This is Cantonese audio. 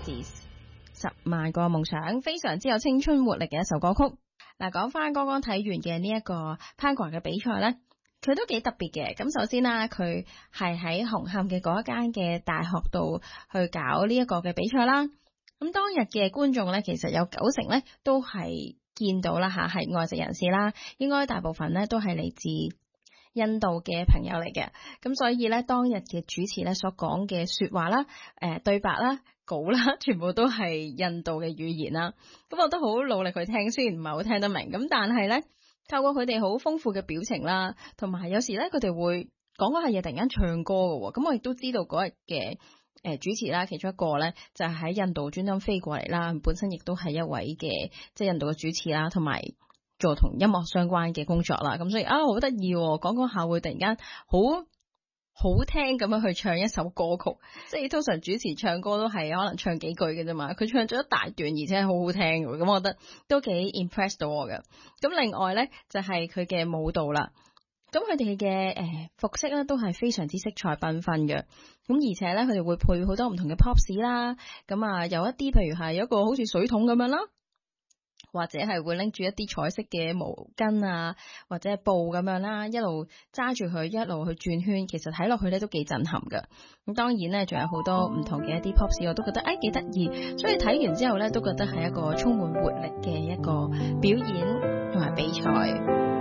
Oasis 10萬個夢想，非常之有青春活力嘅一首歌曲。嗱，講翻剛剛睇完嘅呢一個攀岩嘅比賽咧，佢都幾特別嘅。咁首先啦，佢係喺紅磡嘅嗰一間嘅大學度去搞呢一個嘅比賽啦。咁當日嘅觀眾咧，其實有90%咧都係見到啦嚇，係外籍人士啦，應該大部分咧都係嚟自印度嘅朋友嚟嘅。咁所以咧，當日嘅主持咧所講嘅説話啦、對白啦、稿啦，全部都係印度嘅語言啦。咁我都好努力去聽，雖然唔係好聽得明，咁但係咧透過佢哋好豐富嘅表情啦，同埋有時咧佢哋會講嗰下嘢突然間唱歌嘅喎。咁我亦都知道嗰日嘅主持啦，其中一個咧就係喺印度專登飛過嚟啦，本身亦都係一位嘅即係印度嘅主持啦，同埋做同音樂相關嘅工作啦。咁所以好得意喎，講下會突然間好聽咁樣去唱一首歌曲，即係通常主持唱歌都係可能唱幾句嘅啫嘛，佢唱咗一大段，而且係好好聽嘅，咁我覺得都幾 impress 到我嘅。咁另外咧就係佢嘅舞蹈啦，咁佢哋嘅服飾咧都係非常之色彩繽紛嘅，咁而且咧佢哋會配好多唔同嘅 pop 啦，咁有一啲譬如係有一個好似水桶咁樣啦，或者係會拎住一啲彩色嘅毛巾啊，或者係布咁樣啦，一路揸住佢一路去轉圈，其實睇落去咧都幾震撼㗎。咁當然咧仲有好多唔同嘅一啲 pop 我都覺得幾得意，所以睇完之後咧都覺得係一個充滿活力嘅一個表演同埋比賽。